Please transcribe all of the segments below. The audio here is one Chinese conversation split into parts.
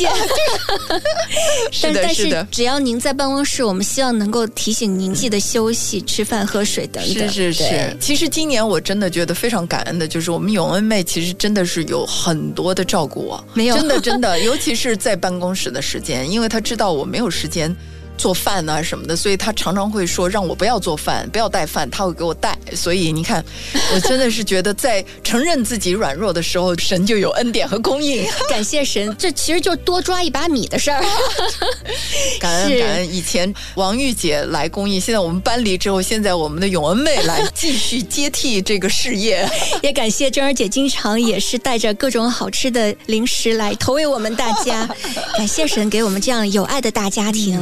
谢。 是的，是的。 但是只要您在办公室，我们希望能够提醒您记得休息、吃饭、喝水等等。 是。其实今年我真的觉得非常感恩的，就是我们永恩妹其实真的是有很多的照顾我， 没有真的，尤其是在办公室的时间，因为她知道我没有时间做饭啊什么的，所以他常常会说让我不要做饭，不要带饭，他会给我带。所以你看，我真的是觉得在承认自己软弱的时候，神就有恩典和供应。 感谢神，这其实就多抓一把米的事儿。 感恩。以前王玉姐来公益，现在我们搬离之后，现在我们的永恩妹来继续接替这个事业。 也感谢珍儿姐经常也是带着各种好吃的零食来投喂我们大家。感谢神给我们这样有爱的大家庭。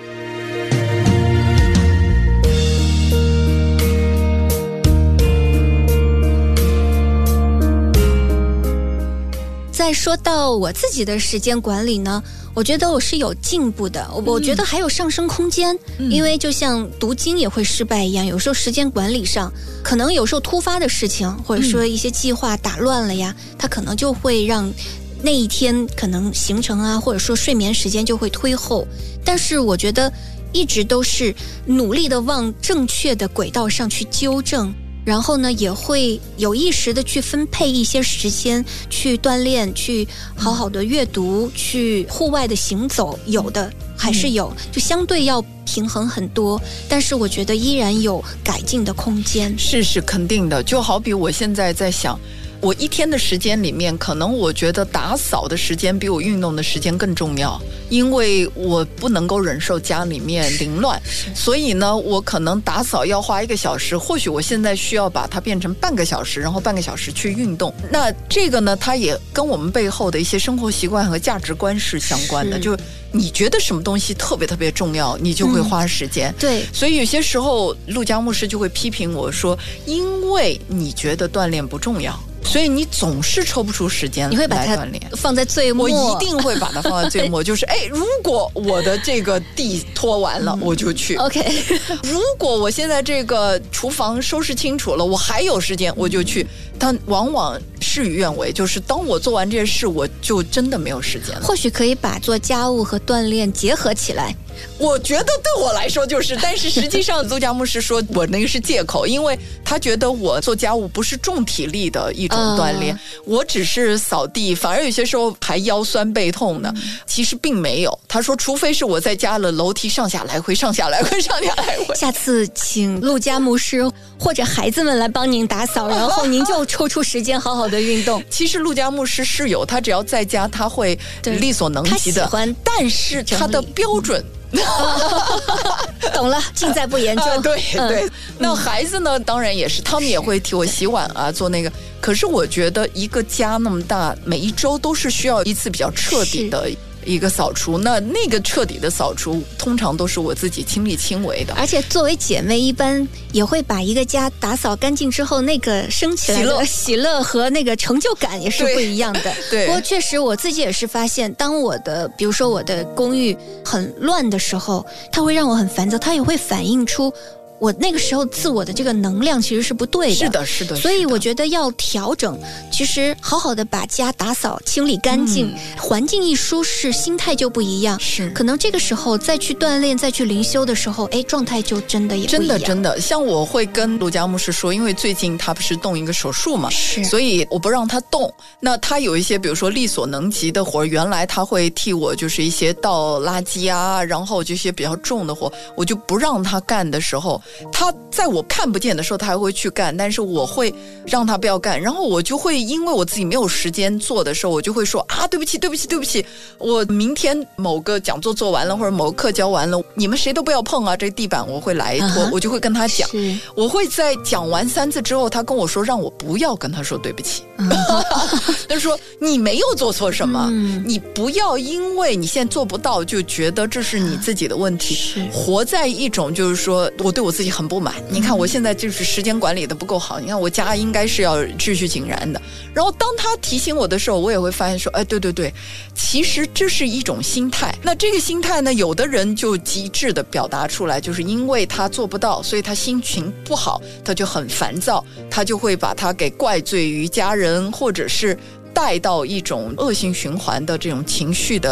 再说到我自己的时间管理呢，我觉得我是有进步的，我觉得还有上升空间。因为就像读经也会失败一样，有时候时间管理上可能有时候突发的事情，或者说一些计划打乱了呀，它可能就会让那一天可能行程啊，或者说睡眠时间就会推后。但是我觉得一直都是努力的往正确的轨道上去纠正，然后呢也会有意识的去分配一些时间去锻炼，去好好的阅读，去户外的行走，有的还是有，就相对要平衡很多，但是我觉得依然有改进的空间。 是肯定的，就好比我现在在想，我一天的时间里面，可能我觉得打扫的时间比我运动的时间更重要，因为我不能够忍受家里面凌乱，所以呢，我可能打扫要花1个小时，或许我现在需要把它变成半个小时，然后半个小时去运动。那这个呢，它也跟我们背后的一些生活习惯和价值观是相关的，就你觉得什么东西特别特别重要，你就会花时间。 对， 所以有些时候陆家牧师就会批评我说，因为你觉得锻炼不重要，所以你总是抽不出时间来锻炼。 你会把它放在最末？ 我一定会把它放在最末。就是如果我的这个地拖完了，我就去。 OK。 如果我现在这个厨房收拾清楚了，我还有时间，我就去。但往往事与愿违，就是当我做完这些事，我就真的没有时间了。 或许可以把做家务和锻炼结合起来。 我觉得对我来说就是，但是实际上陆家牧师说我那个是借口，因为他觉得我做家务不是重体力的一种锻炼，我只是扫地，反而有些时候还腰酸背痛呢。其实并没有，他说除非是我在家了楼梯上下来回上下来回上下来回。 下次请陆家牧师或者孩子们来帮您打扫，然后您就抽出时间好好的运动。 其实陆家牧师是有，他只要在家他会力所能及的，但是他的标准懂了，尽在不言中。 对。那孩子呢，当然也是，他们也会替我洗碗啊，做那个。可是我觉得一个家那么大，每一周都是需要一次比较彻底的一个扫除，那个彻底的扫除通常都是我自己亲力亲为的。 而且作为姐妹，一般也会把一个家打扫干净之后，那个升起来的喜乐和那个成就感也是不一样的。 对。 不过确实我自己也是发现，当我的比如说我的公寓很乱的时候，它会让我很烦躁，它也会反映出我那个时候自我的这个能量其实是不对的。 是的。 所以我觉得要调整，其实好好的把家打扫清理干净，环境一舒适，心态就不一样。 是， 可能这个时候再去锻炼，再去灵修的时候，状态就真的也不一样。 真的，像我会跟陆家牧师说，因为最近他不是动一个手术嘛， 是， 所以我不让他动。那他有一些比如说力所能及的活，原来他会替我就是一些倒垃圾啊，然后这些比较重的活，我就不让他干的时候，他在我看不见的时候他还会去干，但是我会让他不要干，然后我就会因为我自己没有时间做的时候，我就会说对不起，我明天某个讲座做完了或者某个课教完了，你们谁都不要碰啊，这地板我会来拖，我就会跟他讲。我会在讲完3次之后，他跟我说让我不要跟他说对不起。他说你没有做错什么，你不要因为你现在做不到就觉得这是你自己的问题，活在一种就是说我对我自己很不满，你看我现在就是时间管理的不够好，你看我家应该是要秩序井然的。然后当他提醒我的时候，我也会发现说对，其实这是一种心态。那这个心态呢，有的人就极致的表达出来，就是因为他做不到，所以他心情不好，他就很烦躁，他就会把他给怪罪于家人，或者是带到一种恶性循环的这种情绪的